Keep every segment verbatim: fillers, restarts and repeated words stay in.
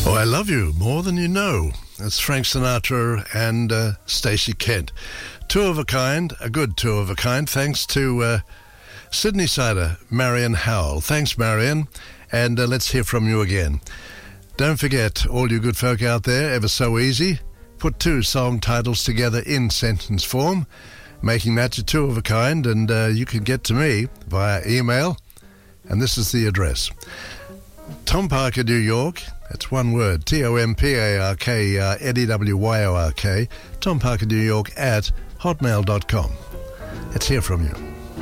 Oh, I Love You More Than You Know. That's Frank Sinatra and uh, Stacey Kent. Two of a kind, a good two of a kind, thanks to uh, Sydney Sider, Marion Howell. Thanks, Marion, and uh, let's hear from you again. Don't forget, all you good folk out there, ever so easy, put two song titles together in sentence form, making that your two of a kind, and uh, you can get to me via email, and this is the address. Tom Parker, New York. That's one word, T O M P A R K uh, N E W Y O R K, Tom Parker, New York at hotmail dot com. Let's hear from you.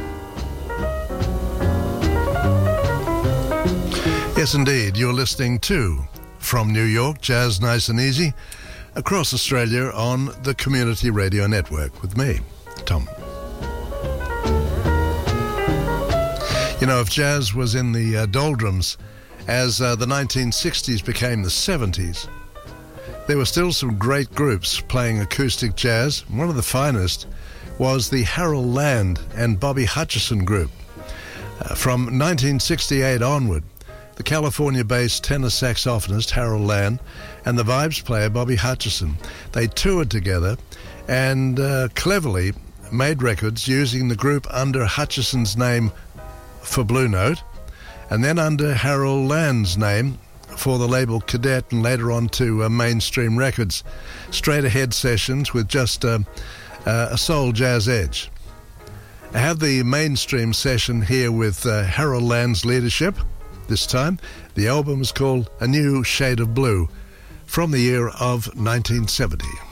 Yes, indeed, you're listening to From New York, Jazz Nice and Easy, across Australia on the Community Radio Network with me, Tom. You know, if jazz was in the uh, doldrums as uh, the nineteen sixties became the seventies, there were still some great groups playing acoustic jazz. One of the finest was the Harold Land and Bobby Hutcherson group. Uh, from nineteen sixty-eight onward, the California-based tenor saxophonist Harold Land and the vibes player Bobby Hutcherson, they toured together and uh, cleverly made records using the group under Hutcherson's name for Blue Note, and then under Harold Land's name for the label Cadet, and later on to uh, Mainstream Records. Straight ahead sessions with just uh, uh, a soul jazz edge. I have the Mainstream session here with uh, Harold Land's leadership this time. The album is called A New Shade of Blue, from the year of nineteen seventy.